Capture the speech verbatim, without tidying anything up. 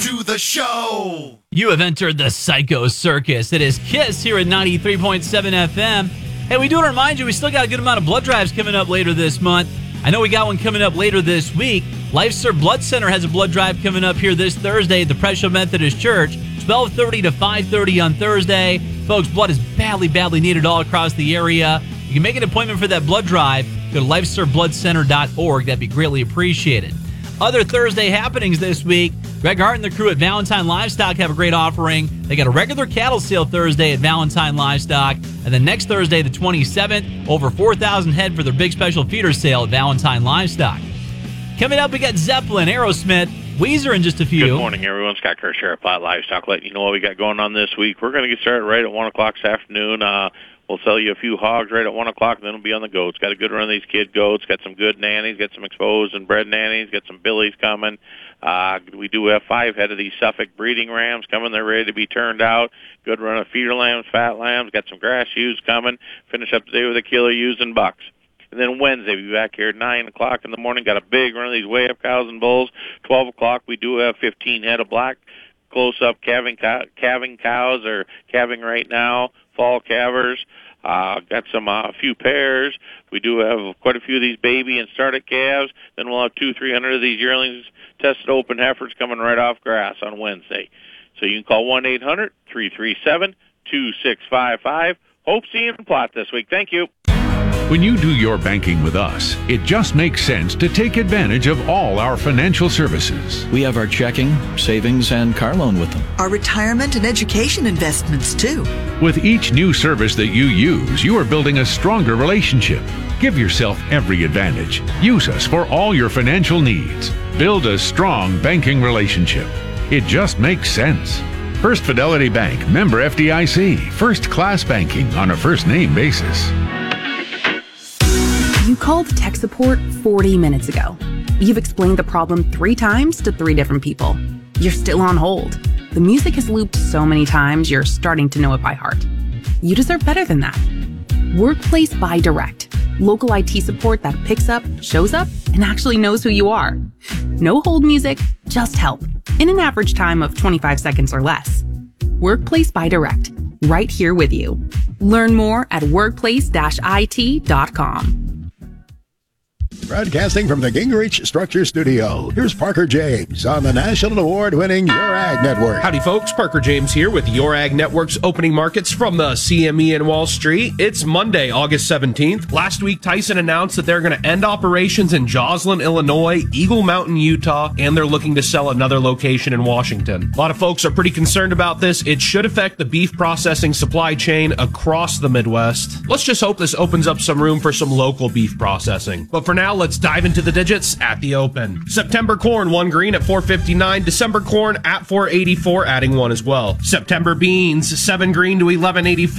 to the show. You have entered the Psycho Circus. It is KISS here at ninety-three point seven F M. Hey, we do want to remind you, we still got a good amount of blood drives coming up later this month. I know we got one coming up later this week. LifeServe Blood Center has a blood drive coming up here this Thursday at the Presho Methodist Church, twelve thirty to five thirty on Thursday. Folks, blood is badly, badly needed all across the area. You can make an appointment for that blood drive. Go to life serve blood center dot org. That'd be greatly appreciated. Other Thursday happenings this week. Greg Hart and the crew at Valentine Livestock have a great offering. They got a regular cattle sale Thursday at Valentine Livestock. And then next Thursday, the twenty-seventh, over four thousand head for their big special feeder sale at Valentine Livestock. Coming up, we got Zeppelin, Aerosmith, Weezer in just a few. Good morning, everyone. Scott Kerr, Sheriff Platte Livestock, letting you know what we got going on this week. We're going to get started right at one o'clock this afternoon. Uh, we'll sell you a few hogs right at one o'clock, and then we'll be on the goats. Got a good run of these kid goats. Got some good nannies. Got some exposed and bred nannies. Got some billies coming. Uh, we do have five head of these Suffolk breeding rams coming. They're ready to be turned out. Good run of feeder lambs, fat lambs. Got some grass ewes coming. Finish up the day with a killer ewes and bucks. And then Wednesday, we'll be back here at nine o'clock in the morning. Got a big run of these way-up cows and bulls. twelve o'clock, we do have fifteen head of black close-up calving, cow, calving cows or calving right now, fall calvers. Uh, got some a uh, few pairs. We do have quite a few of these baby and started calves. Then we'll have two, three hundred of these yearlings tested open heifers coming right off grass on Wednesday. So you can call one eight hundred three three seven two six five five. Hope seeing you in Platte this week. Thank you. When you do your banking with us, it just makes sense to take advantage of all our financial services. We have our checking, savings, and car loan with them. Our retirement and education investments, too. With each new service that you use, you are building a stronger relationship. Give yourself every advantage. Use us for all your financial needs. Build a strong banking relationship. It just makes sense. First Fidelity Bank, member F D I C. First class banking on a first name basis. You called tech support forty minutes ago. You've explained the problem three times to three different people. You're still on hold. The music has looped so many times, you're starting to know it by heart. You deserve better than that. Workplace by Direct. Local I T support that picks up, shows up, and actually knows who you are. No hold music, just help. In an average time of twenty-five seconds or less. Workplace by Direct. Right here with you. Learn more at workplace dash I T dot com. Broadcasting from the Gingrich Structure Studio, here's Parker James on the national award-winning Your Ag Network. Howdy, folks. Parker James here with Your Ag Network's opening markets from the C M E in Wall Street. It's Monday, August seventeenth. Last week, Tyson announced that they're going to end operations in Joslin, Illinois, Eagle Mountain, Utah, and they're looking to sell another location in Washington. A lot of folks are pretty concerned about this. It should affect the beef processing supply chain across the Midwest. Let's just hope this opens up some room for some local beef processing. But for now, let's dive into the digits at the open. September corn, one green at four fifty-nine. December corn at four eighty-four, adding one as well. September beans, seven green to eleven eighty-four.